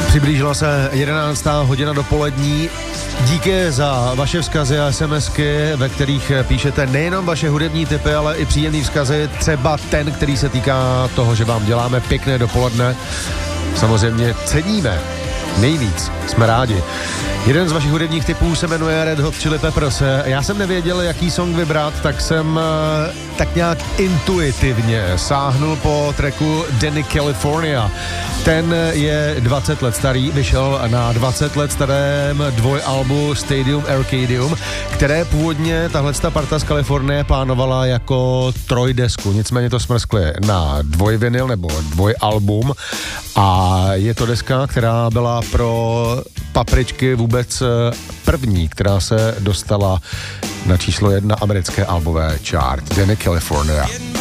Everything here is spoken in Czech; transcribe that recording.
Přiblížila se 11. hodina dopolední. Díky za vaše vzkazy a SMSky, ve kterých píšete nejenom vaše hudební tipy, ale i příjemný vzkazy, třeba ten, který se týká toho, že vám děláme pěkné dopoledne. Samozřejmě ceníme. Nejvíc. Jsme rádi. Jeden z vašich hudebních tipů se jmenuje Red Hot Chili Peppers. Já jsem nevěděl, jaký song vybrat, tak jsem tak nějak intuitivně sáhnul po tracku Danny California. Ten je 20 let starý, vyšel na 20 let starém dvojalbu Stadium Arcadium, které původně tahleta parta z Kalifornie plánovala jako trojdesku, nicméně to smrskli na dvojvinyl nebo dvojalbum a je to deska, která byla pro papričky vůbec první, která se dostala na číslo 1 americké albové chart. Danny California.